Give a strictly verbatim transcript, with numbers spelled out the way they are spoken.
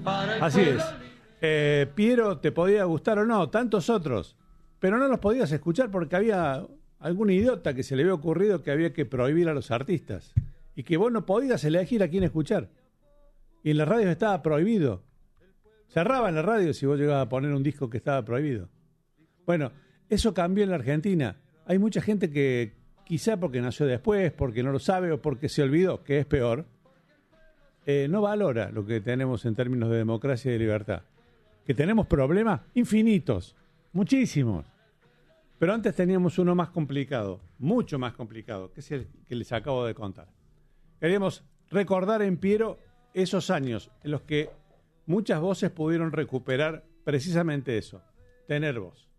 Así es. Eh, Piero te podía gustar o no, tantos otros, pero no los podías escuchar porque había algún idiota que se le había ocurrido que había que prohibir a los artistas y que vos no podías elegir a quién escuchar. Y en las radios estaba prohibido. Cerraban la radio si vos llegabas a poner un disco que estaba prohibido. Bueno, eso cambió en la Argentina. Hay mucha gente que, quizá porque nació después, porque no lo sabe o porque se olvidó, que es peor, eh, no valora lo que tenemos en términos de democracia y de libertad. Que tenemos problemas infinitos, muchísimos. Pero antes teníamos uno más complicado, mucho más complicado, que es el que les acabo de contar. Queríamos recordar en Piero esos años en los que muchas voces pudieron recuperar precisamente eso, tener voz.